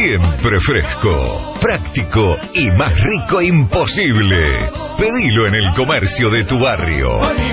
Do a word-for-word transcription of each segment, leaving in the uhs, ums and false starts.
Siempre fresco, práctico y más rico imposible. Pedilo en el comercio de tu barrio.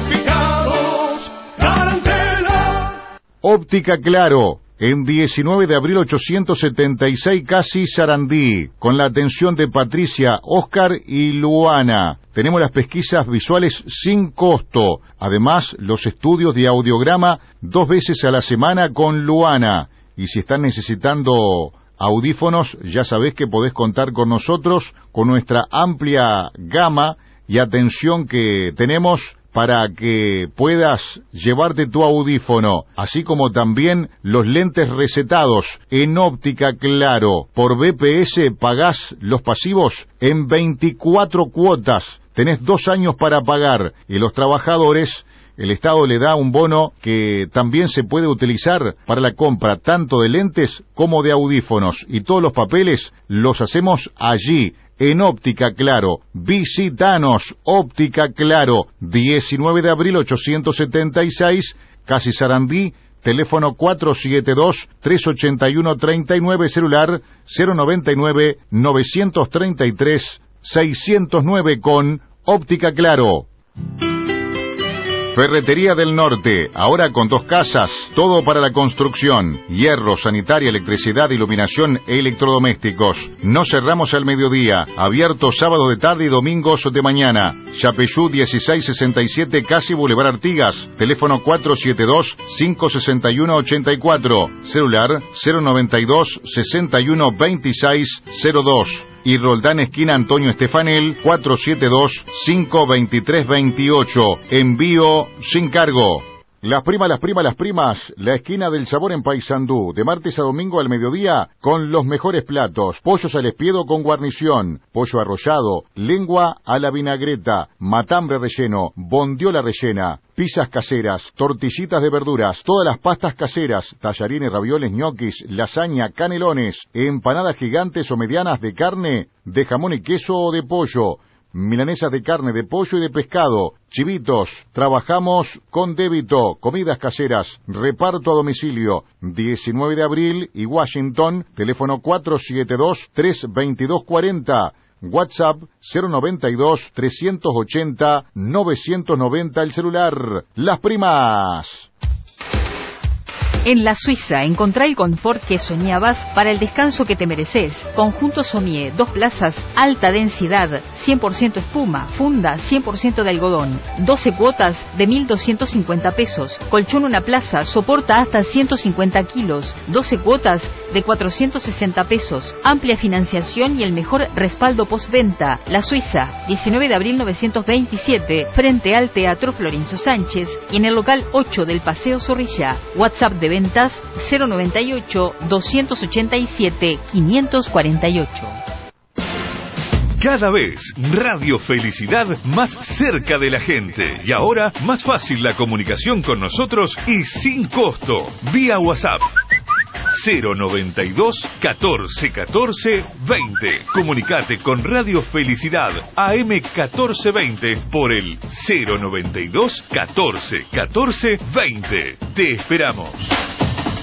Óptica Claro, en diecinueve de abril ochocientos setenta y seis, casi Sarandí, con la atención de Patricia, Oscar y Luana. Tenemos las pesquisas visuales sin costo, además los estudios de audiograma dos veces a la semana con Luana. Y si están necesitando audífonos, ya sabés que podés contar con nosotros, con nuestra amplia gama y atención que tenemos para que puedas llevarte tu audífono, así como también los lentes recetados en Óptica Claro. Por B P S pagás los pasivos en veinticuatro cuotas, tenés dos años para pagar, y los trabajadores, el Estado le da un bono que también se puede utilizar para la compra tanto de lentes como de audífonos, y todos los papeles los hacemos allí, en Óptica Claro. Visítanos, Óptica Claro, diecinueve de abril ochocientos setenta y seis, casi Sarandí, teléfono cuatro siete dos, tres ocho uno, tres nueve, celular cero noventa y nueve, novecientos treinta y tres, seiscientos nueve con Óptica Claro. Ferretería del Norte, ahora con dos casas, todo para la construcción, hierro, sanitaria, electricidad, iluminación e electrodomésticos. No cerramos al mediodía, abierto sábado de tarde y domingos de mañana. Yapeyú dieciséis sesenta y siete, casi Boulevard Artigas, teléfono cuatro siete dos, cinco seis uno, ocho cuatro, celular cero noventa y dos, sesenta y uno, veintiséis, cero dos. Y Roldán, esquina Antonio Estefanel, cuatro siete dos, cinco dos tres, veintiocho. Envío sin cargo. Las primas, las primas, las primas, la esquina del sabor en Paysandú, de martes a domingo al mediodía, con los mejores platos: pollos al espiedo con guarnición, pollo arrollado, lengua a la vinagreta, matambre relleno, bondiola rellena, pizzas caseras, tortillitas de verduras, todas las pastas caseras, tallarines, ravioles, ñoquis, lasaña, canelones, empanadas gigantes o medianas de carne, de jamón y queso o de pollo, milanesas de carne, de pollo y de pescado, chivitos. Trabajamos con débito, comidas caseras, reparto a domicilio. diecinueve de abril y Washington, teléfono cuatro siete dos, tres dos dos, cuatro cero, WhatsApp cero noventa y dos, trescientos ochenta, novecientos noventa, el celular. Las primas. En La Suiza encontrá el confort que soñabas para el descanso que te mereces. Conjunto Sommier, dos plazas, alta densidad, cien por ciento espuma, funda cien por ciento de algodón, doce cuotas de mil doscientos cincuenta pesos. Colchón una plaza, soporta hasta ciento cincuenta kilos, doce cuotas de cuatrocientos sesenta pesos. Amplia financiación y el mejor respaldo postventa. La Suiza, diecinueve de abril novecientos veintisiete, frente al Teatro Florencio Sánchez y en el local ocho del Paseo Zorrilla. WhatsApp de ventas cero noventa y ocho, doscientos ochenta y siete, quinientos cuarenta y ocho. Cada vez Radio Felicidad más cerca de la gente. Y ahora más fácil la comunicación con nosotros y sin costo. Vía WhatsApp cero noventa y dos, catorce, catorce, veinte. Comunicate con Radio Felicidad A M catorce veinte por el cero noventa y dos, catorce, catorce, veinte. Te esperamos.